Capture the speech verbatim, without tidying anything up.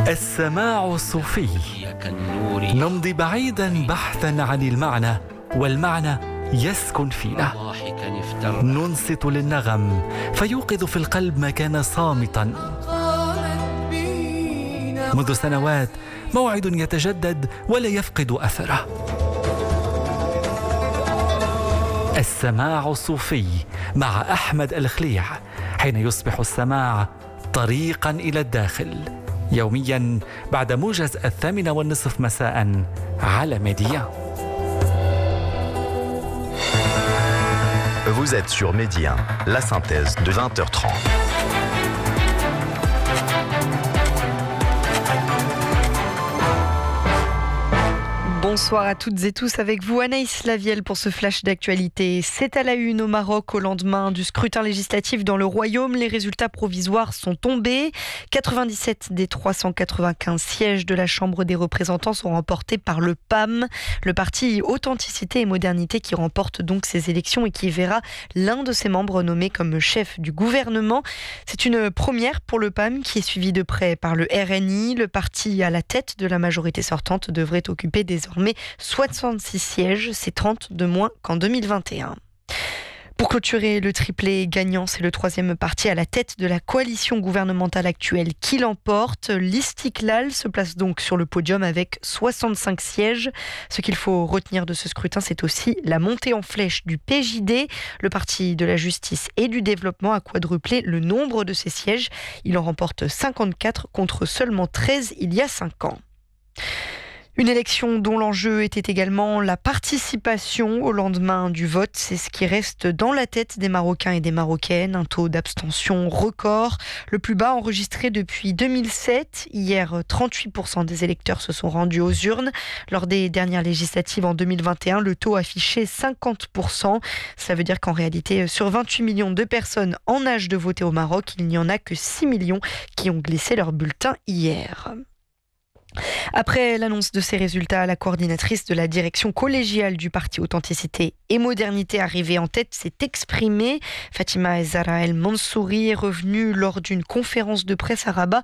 السماع الصوفي. نمضي بعيدا بحثا عن المعنى، والمعنى يسكن فينا. ننصت للنغم فيوقظ في القلب ما كان صامتا. منذ سنوات موعد يتجدد ولا يفقد أثره. السماع الصوفي مع أحمد الخليع، حين يصبح السماع طريقا إلى الداخل، يوميا بعد موجز الثامنة والنصف مساء على ميديا. Vous êtes sur Média, la synthèse de vingt heures trente. Bonsoir à toutes et tous, avec vous Anaïs Lavielle pour ce flash d'actualité. C'est à la une au Maroc au lendemain du scrutin législatif dans le Royaume. Les résultats provisoires sont tombés. quatre-vingt-dix-sept des trois cent quatre-vingt-quinze sièges de la Chambre des représentants sont remportés par le P A M, le parti Authenticité et Modernité, qui remporte donc ces élections et qui verra l'un de ses membres nommé comme chef du gouvernement. C'est une première pour le P A M qui est suivi de près par le R N I. Le parti à la tête de la majorité sortante devrait occuper désormais soixante-six sièges, c'est trente de moins qu'en deux mille vingt et un. Pour clôturer le triplé gagnant, c'est le troisième parti à la tête de la coalition gouvernementale actuelle qui l'emporte. L'Istiklal se place donc sur le podium avec soixante-cinq sièges. Ce qu'il faut retenir de ce scrutin, c'est aussi la montée en flèche du P J D. Le parti de la justice et du développement a quadruplé le nombre de ses sièges. Il en remporte cinquante-quatre contre seulement treize il y a cinq ans. Une élection dont l'enjeu était également la participation au lendemain du vote. C'est ce qui reste dans la tête des Marocains et des Marocaines. Un taux d'abstention record, le plus bas enregistré depuis deux mille sept. Hier, trente-huit pour cent des électeurs se sont rendus aux urnes. Lors des dernières législatives en deux mille vingt et un, le taux affichait cinquante pour cent. Cela veut dire qu'en réalité, sur vingt-huit millions de personnes en âge de voter au Maroc, il n'y en a que six millions qui ont glissé leur bulletin hier. Après l'annonce de ces résultats, la coordinatrice de la direction collégiale du parti Authenticité et Modernité, arrivée en tête, s'est exprimée. Fatima Zahra El Mansouri est revenue lors d'une conférence de presse à Rabat